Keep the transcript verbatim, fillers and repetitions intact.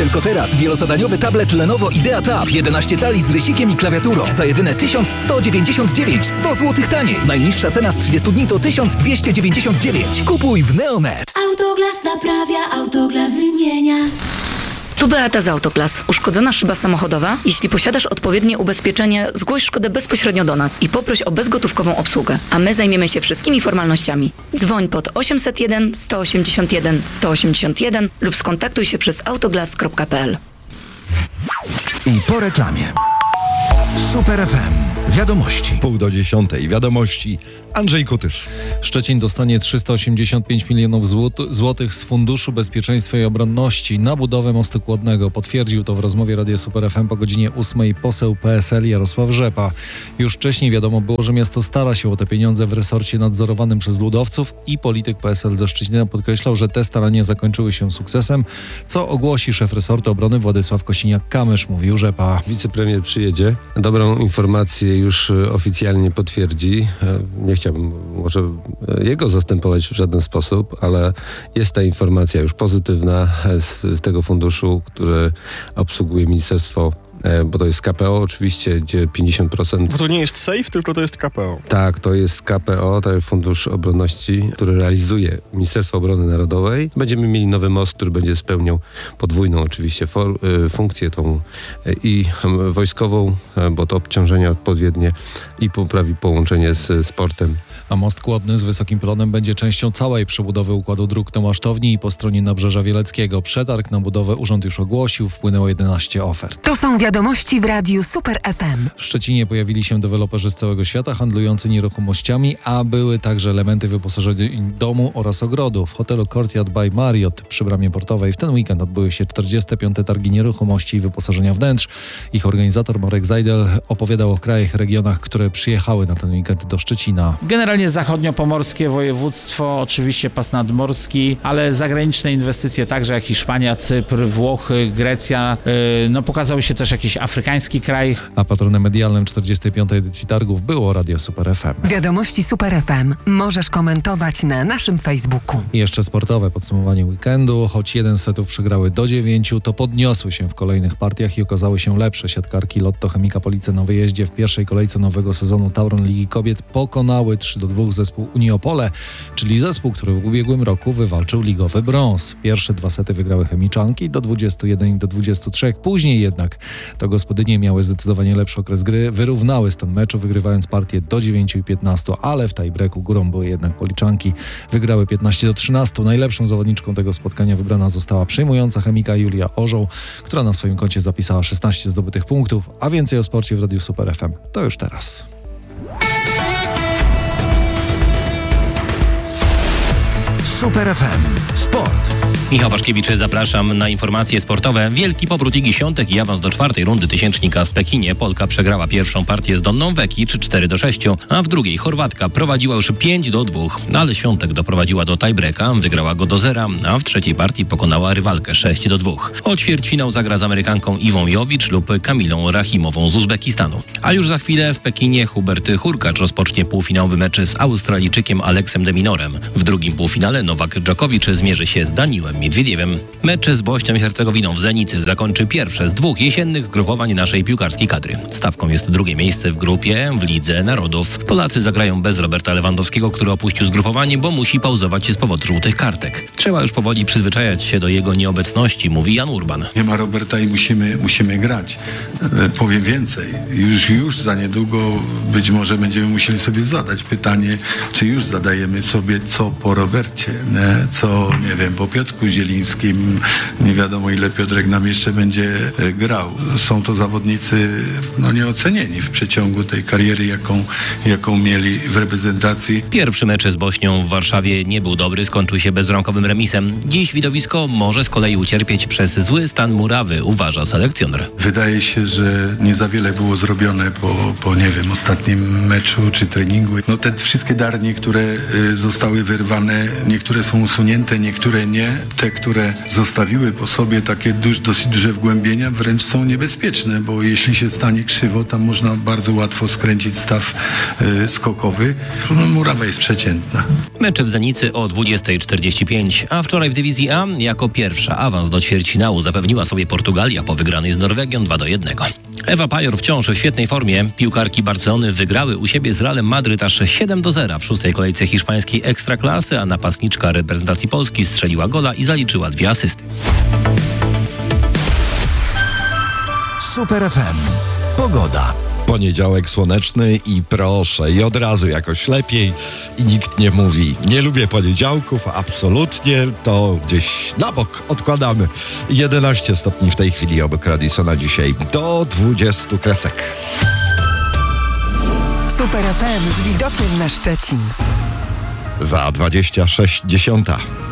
Tylko teraz wielozadaniowy tablet Lenovo Idea Tab jedenaście cali z rysikiem i klawiaturą za jedyne tysiąc sto dziewięćdziesiąt dziewięć, sto złotych taniej. Najniższa cena z trzydziestu dni to tysiąc dwieście dziewięćdziesiąt dziewięć. Kupuj w Neonet. Autoglas naprawia, Autoglas wymienia. Tu Beata z Autoglas. Uszkodzona szyba samochodowa? Jeśli posiadasz odpowiednie ubezpieczenie, zgłoś szkodę bezpośrednio do nas i poproś o bezgotówkową obsługę, a my zajmiemy się wszystkimi formalnościami. Dzwoń pod osiemset jeden, sto osiemdziesiąt jeden, sto osiemdziesiąt jeden lub skontaktuj się przez autoglas kropka p l. I po reklamie. Super F M. Wiadomości. Pół do dziesiątej. Wiadomości. Andrzej Kutys. Szczecin dostanie trzysta osiemdziesiąt pięć milionów złotych z Funduszu Bezpieczeństwa i Obronności na budowę mostu Kłodnego. Potwierdził to w rozmowie Radia Super F M po godzinie ósmej poseł P S L Jarosław Rzepa. Już wcześniej wiadomo było, że miasto stara się o te pieniądze w resorcie nadzorowanym przez ludowców i polityk P S L ze Szczecina podkreślał, że te starania zakończyły się sukcesem, co ogłosi szef resortu obrony Władysław Kosiniak-Kamysz, mówił Rzepa. Wicepremier przyjedzie, dobrą informację już oficjalnie potwierdzi. Nie chciałbym może jego zastępować w żaden sposób, ale jest ta informacja już pozytywna z, z tego funduszu, który obsługuje ministerstwo, bo to jest K P O oczywiście, gdzie pięćdziesiąt procent... Bo to nie jest SAFE, tylko to jest K P O. Tak, to jest K P O, to jest Fundusz Obronności, który realizuje Ministerstwo Obrony Narodowej. Będziemy mieli nowy most, który będzie spełniał podwójną oczywiście for, funkcję tą i wojskową, bo to obciążenia odpowiednie i poprawi połączenie z sportem. A most Kłodny z wysokim pylonem będzie częścią całej przebudowy układu dróg na Masztowni i po stronie Nabrzeża Wieleckiego. Przetarg na budowę urząd już ogłosił, wpłynęło jedenaście ofert. To są wiadomości w Radiu Super F M. W Szczecinie pojawili się deweloperzy z całego świata handlujący nieruchomościami, a były także elementy wyposażeń domu oraz ogrodu. W hotelu Courtyard by Marriott przy Bramie Portowej w ten weekend odbyły się czterdzieste piąte targi nieruchomości i wyposażenia wnętrz. Ich organizator Marek Zajdel opowiadał o krajach, regionach, które przyjechały na ten weekend do Szczecina. Generalnie zachodniopomorskie województwo, oczywiście pas nadmorski, ale zagraniczne inwestycje także jak Hiszpania, Cypr, Włochy, Grecja. Yy, no pokazał się też jakiś afrykański kraj. A patronem medialnym czterdziestej piątej edycji targów było Radio Super F M. Wiadomości Super F M możesz komentować na naszym Facebooku. I jeszcze sportowe podsumowanie weekendu. Choć jeden z setów przegrały do dziewięciu, to podniosły się w kolejnych partiach i okazały się lepsze. Siatkarki Lotto Chemika Police na wyjeździe w pierwszej kolejce nowego sezonu Tauron Ligi Kobiet pokonały trzy do dwóch zespół Unii Opole, czyli zespół, który w ubiegłym roku wywalczył ligowy brąz. Pierwsze dwa sety wygrały chemiczanki do dwudziestu jeden i do dwudziestu trzech. Później jednak to gospodynie miały zdecydowanie lepszy okres gry, wyrównały stan meczu, wygrywając partię do dziewięciu i piętnastu, ale w tiebreaku górą były jednak Policzanki. Wygrały piętnaście do trzynastu. Najlepszą zawodniczką tego spotkania wybrana została przyjmująca chemika Julia Orzeł, która na swoim koncie zapisała szesnaście zdobytych punktów, a więcej o sporcie w Radiu Super F M to już teraz. Super F M. Sport. Michał Waszkiewicz, zapraszam na informacje sportowe. Wielki powrót Igi Świątek i awans do czwartej rundy tysięcznika w Pekinie. Polka przegrała pierwszą partię z Donną Wekic cztery do sześciu, a w drugiej Chorwatka prowadziła już pięć do dwóch, ale Świątek doprowadziła do tiebreaka, wygrała go do zera, a w trzeciej partii pokonała rywalkę sześć do dwóch. O ćwierćfinał zagra z Amerykanką Iwą Jowicz lub Kamilą Rahimową z Uzbekistanu. A już za chwilę w Pekinie Hubert Hurkacz rozpocznie półfinałowy mecz z Australijczykiem Aleksem de Minorem. W drugim półfinale Nowak Dżokowicz zmierzy się z Daniłem Miedwiediewiem. Mecz z Bośnią i Hercegowiną w Zenicy zakończy pierwsze z dwóch jesiennych zgrupowań naszej piłkarskiej kadry. Stawką jest drugie miejsce w grupie w Lidze Narodów. Polacy zagrają bez Roberta Lewandowskiego, który opuścił zgrupowanie, bo musi pauzować się z powodu żółtych kartek. Trzeba już powoli przyzwyczajać się do jego nieobecności, mówi Jan Urban. Nie ma Roberta i musimy, musimy grać. E, powiem więcej. Już, już za niedługo być może będziemy musieli sobie zadać pytanie, czy już zadajemy sobie co po Robercie, nie? Co, nie wiem, po Piotrku Zielińskim, nie wiadomo ile Piotrek nam jeszcze będzie grał. Są to zawodnicy no, nieocenieni w przeciągu tej kariery, jaką, jaką mieli w reprezentacji. Pierwszy mecz z Bośnią w Warszawie nie był dobry, skończył się bezbramkowym remisem. Dziś widowisko może z kolei ucierpieć przez zły stan murawy, uważa selekcjoner. Wydaje się, że nie za wiele było zrobione po, po nie wiem, ostatnim meczu czy treningu. No te wszystkie darnie, które y, zostały wyrwane, niektóre są usunięte, niektóre nie. te, które zostawiły po sobie takie duż, dosyć duże wgłębienia, wręcz są niebezpieczne, bo jeśli się stanie krzywo, tam można bardzo łatwo skręcić staw y, skokowy. No, murawa jest przeciętna. Mecze w Zenicy o dwudziesta czterdzieści pięć, a wczoraj w dywizji A jako pierwsza awans do ćwierćfinału zapewniła sobie Portugalia po wygranej z Norwegią dwa do jednego. Ewa Pajor wciąż w świetnej formie. Piłkarki Barcelony wygrały u siebie z Realem Madryt aż siedem do zera w szóstej kolejce hiszpańskiej Ekstraklasy, a napastniczka reprezentacji Polski strzeliła gola i zaliczyła dwie asysty. Super F M. Pogoda. Poniedziałek słoneczny i proszę, i od razu jakoś lepiej i nikt nie mówi, nie lubię poniedziałków, absolutnie, to gdzieś na bok odkładamy. jedenaście stopni w tej chwili obok Radissona dzisiaj, do dwudziestu kresek. Super F M z widokiem na Szczecin. Za dwadzieścia sześć dziesiąta.